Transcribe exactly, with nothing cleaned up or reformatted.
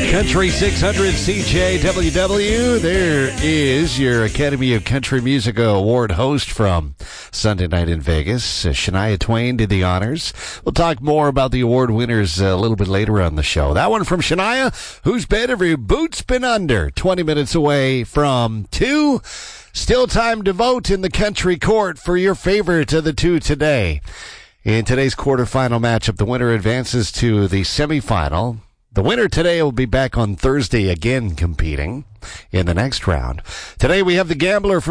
Country six hundred C J W W. There is your Academy of Country Music Award host from Sunday Night in Vegas. Uh, Shania Twain did the honors. We'll talk more about the award winners a little bit later on the show. That one from Shania, whose bed every boot's been under. twenty minutes away from two. Still time to vote in the country court for your favorite of the two today. In today's quarterfinal matchup, the winner advances to the semifinal. The winner today will be back on Thursday again competing in the next round. Today we have the gambler from